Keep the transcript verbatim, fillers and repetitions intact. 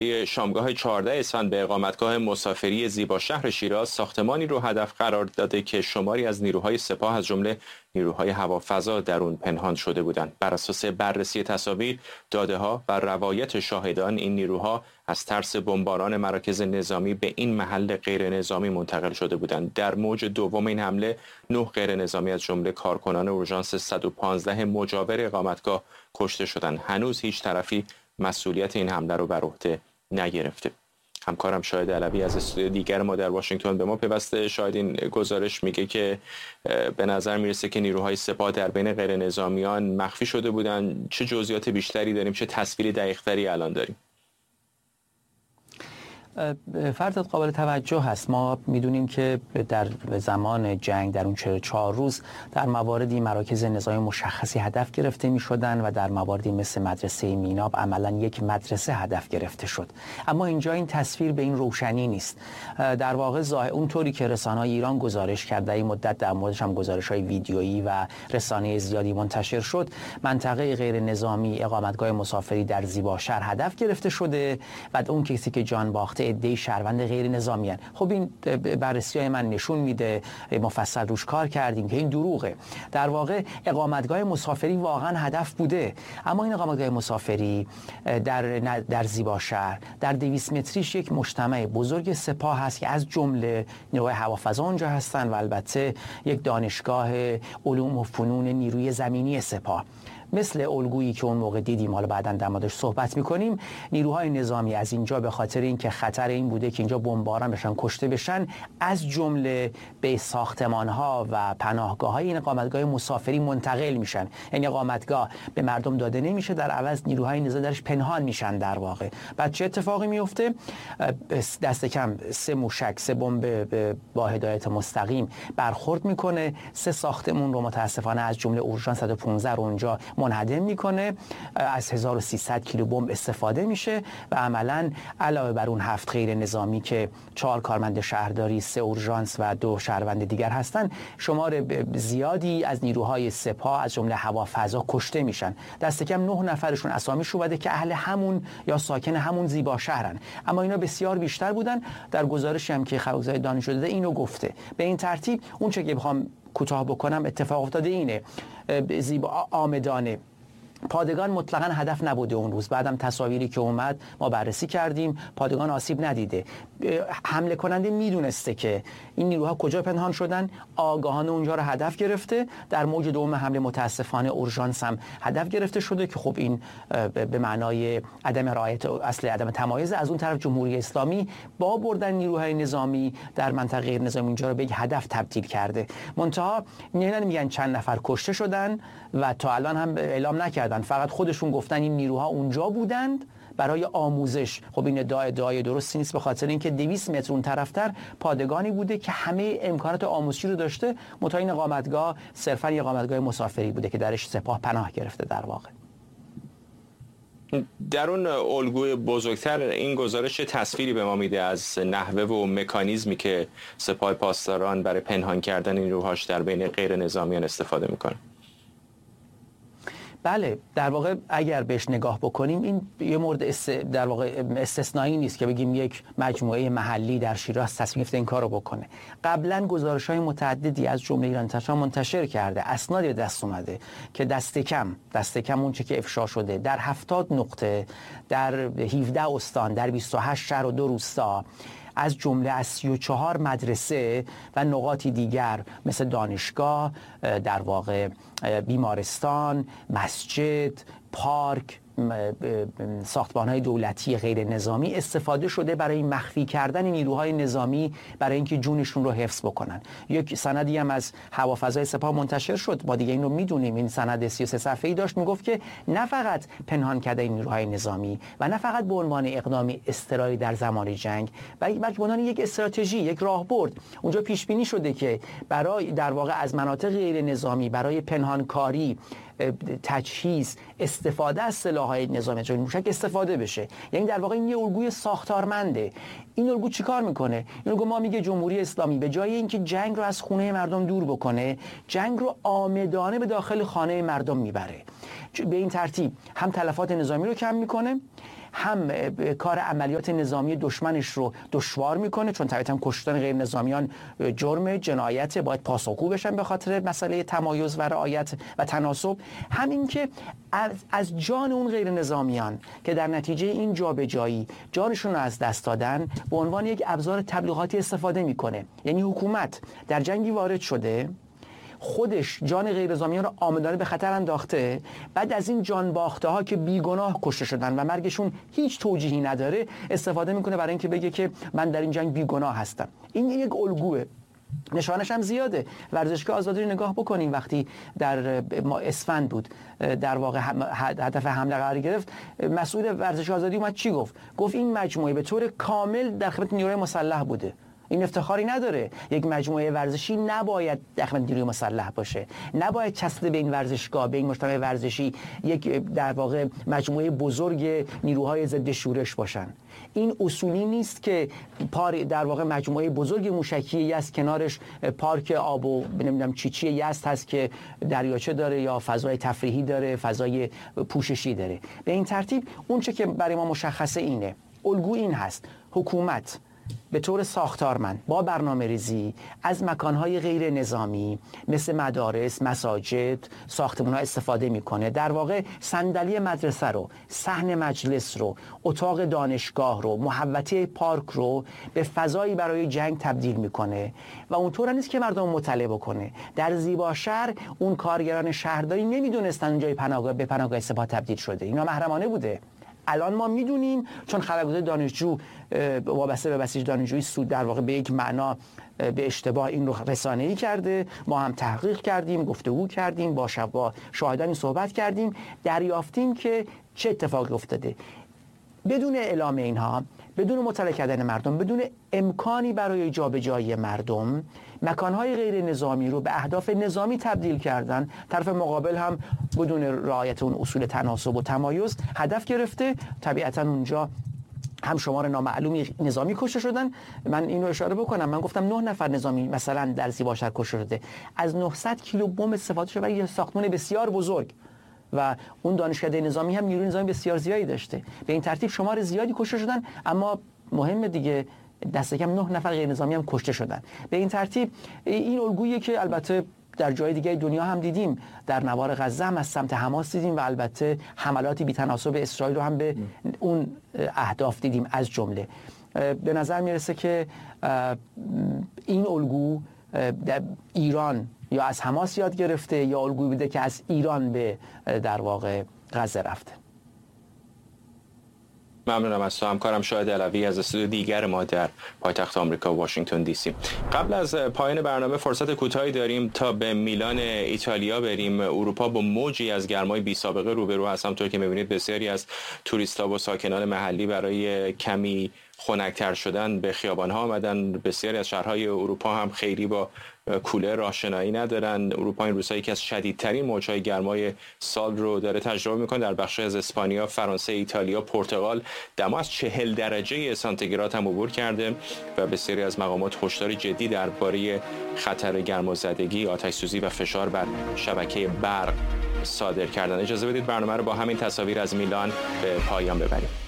شامگاه چهاردهم اسفند به اقامتگاه مسافری زیبا شهر شیراز ساختمانی رو هدف قرار داده که شماری از نیروهای سپاه از جمله نیروهای هوافضا در اون پنهان شده بودند. بر اساس بررسی تصاویر، داده‌ها و روایت شاهدان، این نیروها از ترس بمباران مراکز نظامی به این محل غیر نظامی منتقل شده بودند. در موج دوم این حمله نه غیر نظامی از جمله کارکنان اورژانس صد و پانزده مجاور اقامتگاه کشته شدند. هنوز هیچ طرفی مسئولیت این حمله رو بر عهده نگرفته. همکارم شاهد علوی از استودیو دیگر ما در واشنگتن به ما پیوسته. شاهد، این گزارش میگه که به نظر میرسه که نیروهای سپاه در بین غیر نظامیان مخفی شده بودن. چه جزئیات بیشتری داریم؟ چه تصویر دقیق‌تری الان داریم؟ فرضت قابل توجه هست. ما میدونیم که در زمان جنگ در اون چهل و چهار روز در مواردی مراکز نظامی مشخصی هدف گرفته می شدن و در مواردی مثل مدرسه میناب عملا یک مدرسه هدف گرفته شد. اما اینجا این تصویر به این روشنی نیست. در واقع ظاهر اونطوری که رسانه‌های ایران گزارش کرده، این مدت در موردش هم گزارش‌های ویدیویی و رسانه زیادی منتشر شد، منطقه غیر نظامی اقامتگاه مسافری در زیبا شهر هدف گرفته شده و اون کسی که جان باخته عده شهروند غیر نظامی هستند. خب این بررسی‌های من نشون میده، مفصل روش کار کردیم که این دروغه. در واقع اقامتگاه مسافری واقعا هدف بوده، اما این اقامتگاه مسافری در در زیبا شهر در دویست متریش یک مجتمع بزرگ سپاه هست که از جمله نیروهای هوافضا اونجا هستن و البته یک دانشگاه علوم و فنون نیروی زمینی سپاه. مثل الگویی که اون موقع دیدیم، حالا بعداً در موردش صحبت می‌کنیم، نیروهای نظامی از اینجا به خاطر اینکه خطر این بوده که اینجا بمباران بشن، کشته بشن، از جمله به ساختمان‌ها و پناهگاه‌های این اقامتگاه مسافری منتقل میشن. یعنی اقامتگاه به مردم داده نمیشه، در عوض نیروهای نظامی درش پنهان میشن. در واقع بعد چه اتفاقی میفته؟ دست کم سه موشک، سه بمب با هدایت مستقیم برخورد میکنه، سه ساختمون رو متاسفانه از جمله اورژانس صد و پانزده رو اونجا منهدم میکنه، از هزار و سیصد کیلو بمب استفاده میشه و عملاً علاوه بر اون هفت غیر نظامی که چهار کارمند شهرداری، سه اورژانس و دو شهروند دیگر هستن، شمار زیادی از نیروهای سپاه از جمله هوافضا کشته میشن. دست کم نه نفرشون اسامیشون اومده که اهل همون یا ساکن همون زیبا شهرن، اما اینا بسیار بیشتر بودن. در گزارشی هم که خبرگزاری دانشجو داده اینو گفته. به این ترتیب اون چه که بخوام کوتاه بکنم اتفاق افتاده اینه: زیبا آمدانه پادگان مطلقاً هدف نبوده اون روز. بعدم تصاویری که اومد ما بررسی کردیم، پادگان آسیب ندیده. حمله کننده میدونسته که این نیروها کجا پنهان شدن، آگاهانه اونجا رو هدف گرفته. در موج دوم حمله متاسفانه اورژانس هم هدف گرفته شده که خب این به معنای عدم رعایت اصل عدم تمایز. از اون طرف جمهوری اسلامی با بردن نیروهای نظامی در منطقه غیر نظامی اینجا رو به یک هدف تبدیل کرده. منتها نمیگن چند نفر کشته شدن و تا الان هم اعلام نکردن، فقط خودشون گفتن این نیروها اونجا بودند برای آموزش. خب این ادعا ادعای درستی نیست، به خاطر اینکه دویست متر اون طرفتر پادگانی بوده که همه امکانات آموزشی رو داشته، منتها این اقامتگاه صرفاً یک اقامتگاه مسافری بوده که درش سپاه پناه گرفته. در واقع در اون الگوی بزرگتر این گزارش تصویری به ما میده از نحوه و مکانیزمی که سپاه پاسداران برای پنهان کردن نیروهاش در بین غیر نظامیان استفاده میکنه. بله، در واقع اگر بهش نگاه بکنیم این یه مورد است در واقع استثنایی نیست که بگیم یک مجموعه محلی در شیراز تصمیم گرفته این کارو بکنه. قبلا گزارش‌های متعددی از جمله ایران تشان منتشر کرده، اسنادی به دست اومده که دست کم دست کم اون چه که افشا شده در هفتاد نقطه در هفده استان در بیست و هشت شهر و دو روستا، از جمله از سی و چهار مدرسه و نقاطی دیگر مثل دانشگاه، در واقع بیمارستان، مسجد، پارک، ساختمان‌های دولتی غیر نظامی استفاده شده برای مخفی کردن نیروهای نظامی، برای اینکه جونشون رو حفظ بکنن. یک سندی هم از هوافضای سپاه منتشر شد، ما دیگه این رو میدونیم. این سند سی و سه صفحه‌ای داشت، میگفت که نه فقط پنهان کردن نیروهای نظامی و نه فقط به عنوان اقدامی اضطراری در زمان جنگ، بلکه به عنوان یک استراتژی، یک راهبرد اونجا پیش بینی شده که برای در واقع از مناطق غیر نظامی برای پنهانکاری، تجهیز، استفاده از سلاح‌های نظامی چون موشک استفاده بشه. یعنی در واقع این یه الگوی ساختارمنده. این الگو چیکار میکنه؟ این الگو ما میگه جمهوری اسلامی به جای اینکه جنگ رو از خونه مردم دور بکنه، جنگ رو عامدانه به داخل خانه مردم میبره. به این ترتیب هم تلفات نظامی رو کم میکنه، هم کار عملیات نظامی دشمنش رو دشوار میکنه، چون طبیعتاً کشتن غیر نظامیان جرم جنایت، باید پاسخگو بشن به خاطر مسئله تمایز و رعایت و تناسب. همین که از, از جان اون غیر نظامیان که در نتیجه این جابجایی جانشون رو از دست دادن به عنوان یک ابزار تبلیغاتی استفاده میکنه. یعنی حکومت در جنگی وارد شده، خودش جان غیر نظامیان رو آمدانه به خطر انداخته، بعد از این جان باخته ها که بیگناه کشته شدن و مرگشون هیچ توجیهی نداره استفاده میکنه برای اینکه بگه که من در این جنگ بیگناه هستم. این یک الگوه، نشانش هم زیاده. ورزشگاه آزادی رو نگاه بکنیم، وقتی در اسفند بود در واقع هدف حمله قرار گرفت، مسئول ورزشگاه آزادی اومد چی گفت؟ گفت این مجموعه به طور کامل در خدمت نیروی مسلح بوده. این افتخاری نداره. یک مجموعه ورزشی نباید در خدمت نیروی مسلح باشه، نباید چسبیده به این ورزشگاه، به این مجتمع ورزشی یک در واقع مجموعه بزرگ نیروهای ضد شورش باشن. این اصولی نیست که پار در واقع مجموعه بزرگ موشکی یزد کنارش پارک آب و نمیدونم چی چی یزد هست که دریاچه داره یا فضای تفریحی داره، فضای پوششی داره. به این ترتیب اون چه که برای ما مشخصه اینه، الگو این هست: حکومت به طور ساختارمند با برنامه ریزی از مکانهای غیر نظامی مثل مدارس، مساجد، ساختمان‌ها استفاده میکنه. در واقع صندلی مدرسه رو، صحن مجلس رو، اتاق دانشگاه رو، محوطه پارک رو به فضایی برای جنگ تبدیل میکنه و اونطور نیست که مردم مطلع بکنه. در زیباشهر اون کارگران شهرداری نمیدونستن اونجای پناهگاه به پناهگاه سپاه تبدیل شده، اینا محرمانه بوده. الان ما میدونیم چون خبرگزاری دانشجو وابسته به بسیج دانشجویی سود در واقع به یک معنا به اشتباه این رو رسانه‌ای کرده. ما هم تحقیق کردیم، گفتگو کردیم، با با شاهدانی صحبت کردیم، دریافتیم که چه اتفاقی افتاده. بدون اعلام اینها، بدون مطلع کردن مردم، بدون امکانی برای جابجایی مردم، مکانهای غیر نظامی رو به اهداف نظامی تبدیل کردن. طرف مقابل هم بدون رعایت اون اصول تناسب و تمایز هدف گرفته. طبیعتا اونجا هم شمار نامعلومی نظامی کشته شدن. من اینو اشاره بکنم، من گفتم نه نفر نظامی مثلا در زیباشهر کشته شده. از نهصد کیلو بمب استفاده شده برای یه ساختمان بسیار بزرگ و اون دانشکده نظامی هم نیروی نظامی بسیار زیادی داشته. به این ترتیب شمار زیادی کشته شدن، اما مهم دیگه دست کم نه نفر غیر نظامی هم کشته شدن. به این ترتیب این الگویی که البته در جای دیگه دنیا هم دیدیم، در نوار غزه هم از سمت حماس دیدیم و البته حملاتی بی‌تناسب اسرائیل رو هم به اون اهداف دیدیم. از جمله به نظر میرسه که این الگو در ایران یا از حماس یاد گرفته یا الگویی بوده که از ایران به در واقع غزه رفته. ممنونم از تو همکارم شاهد علوی از استودیو دیگر ما در پایتخت آمریکا واشنگتن دی سی. قبل از پایان برنامه فرصت کوتاهی داریم تا به میلان ایتالیا بریم. اروپا با موجی از گرمای بی سابقه روبرو هست. همونطور که می‌بینید بسیاری از توریست‌ها و ساکنان محلی برای کمی خنک‌تر شدن به خیابان‌ها آمدن. بسیاری از شهرهای اروپا هم خیلی با کولر آشنایی ندارن. اروپا این روزها یکی از شدیدترین موج‌های گرمای سال رو داره تجربه می‌کنه. در بخش‌های از اسپانیا، فرانسه، ایتالیا، پرتغال دما از چهل درجه سانتیگراد هم عبور کرده و بسیاری از مقامات هشدار جدی درباره خطر گرمازدگی، آتش‌سوزی و فشار بر شبکه برق صادر کردن. اجازه بدید برنامه رو با همین تصاویر از میلان به پایان ببریم.